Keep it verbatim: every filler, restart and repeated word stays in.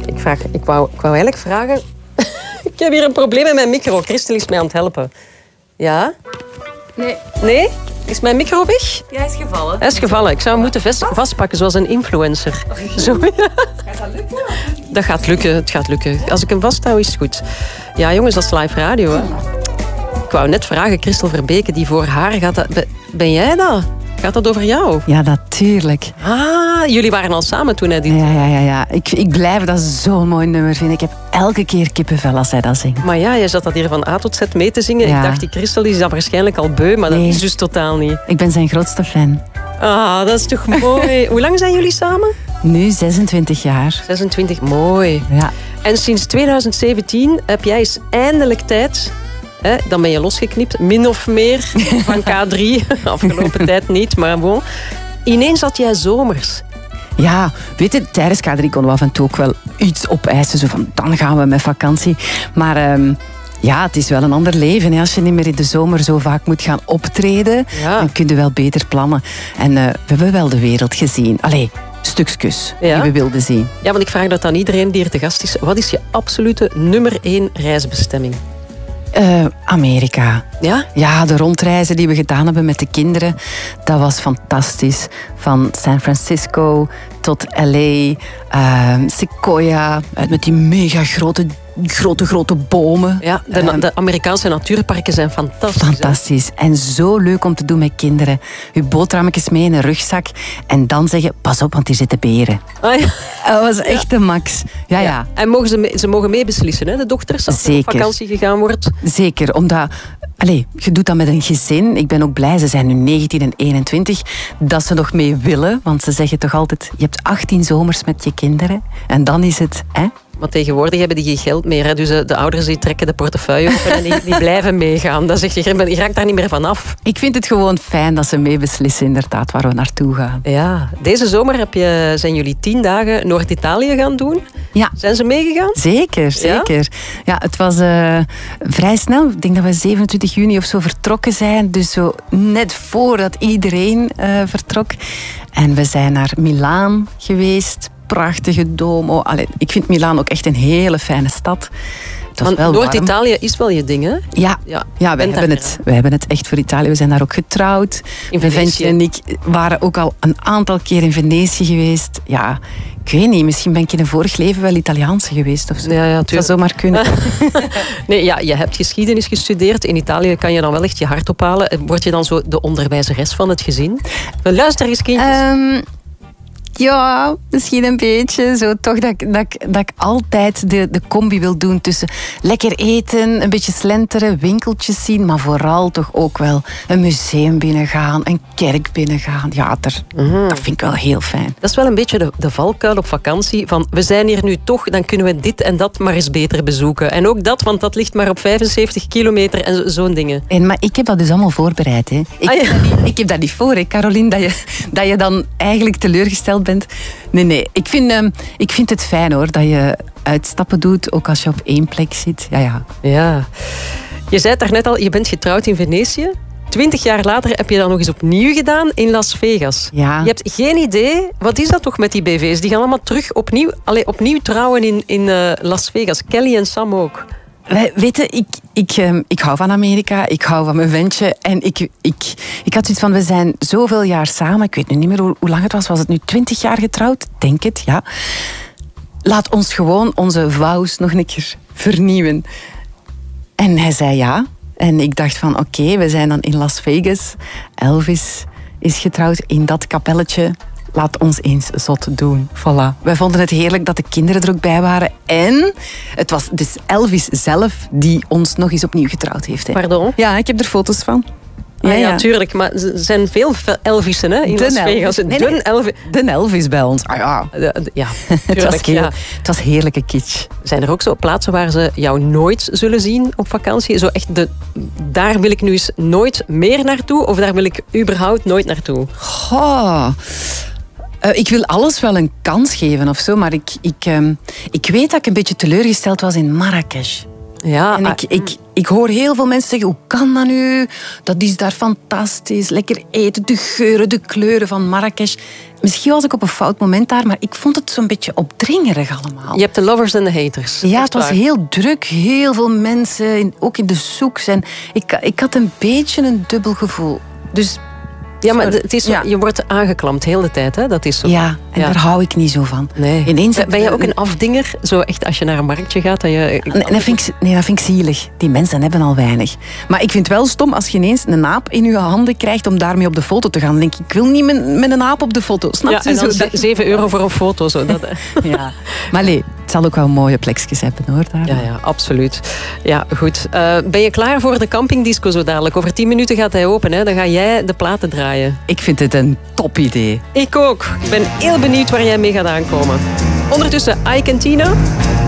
ik, vraag, ik, wou, ik wou eigenlijk vragen... ik heb hier een probleem met mijn micro. Christel is mij aan het helpen. Ja? Nee. Nee? Is mijn micro weg? Ja, hij is gevallen. Hij is gevallen. Ik zou hem moeten vast, vastpakken, zoals een influencer. Zo, ja. Gaat dat lukken? Dat gaat lukken, het gaat lukken. Als ik hem vasthoud, is het goed. Ja, jongens, dat is live radio, hè. Ik wou net vragen, Christel Verbeke, die voor haar gaat... Dat, ben jij dat? Gaat dat over jou? Ja, natuurlijk. Ah, jullie waren al samen toen hij dit... Ja, ja, ja. ja. Ik, ik blijf dat zo'n mooi nummer vinden. Ik heb elke keer kippenvel als hij dat zingt. Maar ja, je zat dat hier van A tot Z mee te zingen. Ja. Ik dacht, die Christel is dat waarschijnlijk al beu, maar Nee. dat is dus totaal niet. Ik ben zijn grootste fan. Ah, dat is toch mooi. Hoe lang zijn jullie samen? Nu zesentwintig jaar. zesentwintig, mooi. Ja. En sinds twintig zeventien heb jij eens eindelijk tijd... Hè, dan ben je losgeknipt, min of meer, van K drie. Afgelopen tijd niet, maar bon. Ineens had jij zomers. Ja, weet je, tijdens K drie konden we af en toe ook wel iets opeisen. Zo van, dan gaan we met vakantie. Maar um, ja, het is wel een ander leven. Hè. Als je niet meer in de zomer zo vaak moet gaan optreden, Ja. dan kun je wel beter plannen. En uh, we hebben wel de wereld gezien. Allee, stukjes Ja. die we wilden zien. Ja, want ik vraag dat aan iedereen die hier te gast is. Wat is je absolute nummer één reisbestemming? Uh, Amerika. Ja? Ja, de rondreizen die we gedaan hebben met de kinderen, dat was fantastisch. Van San Francisco tot L A, uh, Sequoia, met die mega grote, grote, grote bomen. Ja, de, Uh, de Amerikaanse natuurparken zijn fantastisch. hè? Fantastisch. En zo leuk om te doen met kinderen. Je boterhammetjes mee in een rugzak en dan zeggen, pas op, want hier zitten beren. Ah, ja. Dat was echt de max. Ja, ja. Ja. En mogen ze, mee- ze mogen meebeslissen, hè, de dochters, als er op Zeker. vakantie gegaan wordt. Zeker, omdat... Allee, je doet dat met een gezin. Ik ben ook blij, ze zijn nu negentien en eenentwintig, dat ze nog mee willen. Want ze zeggen toch altijd, je hebt achttien zomers met je kinderen. En dan is het... Hè? Maar tegenwoordig hebben die geen geld meer. Hè. Dus eh, de ouders die trekken de portefeuille open en die, die blijven meegaan. Dat zeg je, je raakt daar niet meer van af. Ik vind het gewoon fijn dat ze meebeslissen inderdaad waar we naartoe gaan. Ja, deze zomer heb je, zijn jullie tien dagen Noord-Italië gaan doen. Ja. Zijn ze meegegaan? Zeker, zeker. Ja, ja het was uh, vrij snel. Ik denk dat we zevenentwintig juni of zo vertrokken zijn. Dus zo net voordat iedereen uh, vertrok. En we zijn naar Milaan geweest. Prachtige Duomo. Allee, ik vind Milaan ook echt een hele fijne stad. Het was wel warm. Noord-Italië is wel je ding, hè? Ja, Ja, ja wij, bent hebben daar, het, wij hebben het echt voor Italië. We zijn daar ook getrouwd. In Mijn Venetië. ventje en ik waren ook al een aantal keer in Venetië geweest. Ja, ik weet niet. Misschien ben ik in een vorig leven wel Italiaanse geweest of zo. Ja, ja, dat zou zomaar kunnen. Nee, ja, je hebt geschiedenis gestudeerd. In Italië kan je dan wel echt je hart ophalen. Word je dan zo de onderwijzeres van het gezin? Luister eens, kindjes. Um, ja, misschien een beetje. Zo, toch dat, ik- dat, ik- dat ik altijd de, de combi wil doen tussen lekker eten, een beetje slenteren, winkeltjes zien, maar vooral toch ook wel een museum binnengaan, een kerk binnengaan. Ja, daar, Mhm. dat vind ik wel heel fijn. Dat is wel een beetje de, de valkuil op vakantie. Van, we zijn hier nu toch, dan kunnen we dit en dat maar eens beter bezoeken. En ook dat, want dat ligt maar op vijfenzeventig kilometer en zo- zo'n dingen. En, maar ik heb dat dus allemaal voorbereid. Hè. Ik, Ah, ja. heb dat niet, ik heb dat niet voor, hè, Caroline, dat je, dat je dan eigenlijk teleurgesteld bent. Nee, nee. Ik vind, ehm, ik vind het fijn hoor, dat je uitstappen doet, ook als je op één plek zit. Ja, ja. Ja. Je zei het daarnet al, je bent getrouwd in Venetië. Twintig jaar later heb je dat nog eens opnieuw gedaan in Las Vegas. Ja. Je hebt geen idee, wat is dat toch met die B V's? Die gaan allemaal terug opnieuw, allee, opnieuw trouwen in, in uh, Las Vegas. Kelly en Sam ook. Wij, weet je, ik, ik, ehm, ik hou van Amerika, ik hou van mijn ventje. En ik, ik, ik had zoiets van, we zijn zoveel jaar samen. Ik weet nu niet meer hoe, hoe lang het was. Was het nu twintig jaar getrouwd? Denk het, ja. Laat ons gewoon onze vows nog een keer vernieuwen. En hij zei ja. En ik dacht van, oké, we zijn dan in Las Vegas. Elvis is getrouwd in dat kapelletje. Laat ons eens zot doen. Voilà. Wij vonden het heerlijk dat de kinderen er ook bij waren. En het was dus Elvis zelf die ons nog eens opnieuw getrouwd heeft. Hè. Pardon? Ja, ik heb er foto's van. Ja, ja, tuurlijk. Maar er zijn veel Elvissen hè, in De Las Elvis. Vegas. Nee, nee. De Elvis. De Elvis bij ons. Ah ja. Ja, d- ja, Het was, tuurlijk. heel, Ja. het was heerlijke kitsch. Zijn er ook zo plaatsen waar ze jou nooit zullen zien op vakantie? Zo echt de, daar wil ik nu eens nooit meer naartoe? Of daar wil ik überhaupt nooit naartoe? Goh. Uh, ik wil alles wel een kans geven of zo, maar ik, ik, um, ik weet dat ik een beetje teleurgesteld was in Marrakesh. Ja, En ik, ik, ik ik hoor heel veel mensen zeggen, hoe kan dat nu? Dat is daar fantastisch. Lekker eten, de geuren, de kleuren van Marrakesh. Misschien was ik op een fout moment daar, maar ik vond het zo'n beetje opdringerig allemaal. Je hebt de lovers en de haters. Ja, het was heel druk. Heel veel mensen, ook in de soeks. En ik, ik had een beetje een dubbel gevoel. Dus... Ja, maar het is zo, ja. je wordt aangeklampt heel de tijd, hè? Dat is zo. Ja, en ja. daar hou ik niet zo van. Nee. Ineens ben je ook een afdinger? Zo echt als je naar een marktje gaat? Dat je... nee, dat vind ik, nee, dat vind ik zielig. Die mensen hebben al weinig. Maar ik vind het wel stom als je ineens een aap in je handen krijgt om daarmee op de foto te gaan. Dan denk ik, ik wil niet met, met een aap op de foto. Snap ja, je? en dan zo, zeven euro voor een foto. Zo. Dat... ja. Maar nee, het zal ook wel mooie plekjes hebben, hoor. Daar. Ja, ja, absoluut. Ja, goed. Uh, ben je klaar voor de campingdisco zo dadelijk? Over tien minuten gaat hij open, hè? Dan ga jij de platen draaien. Ik vind het een top idee. Ik ook. Ik ben heel benieuwd waar jij mee gaat aankomen. Ondertussen, Ike en Tina.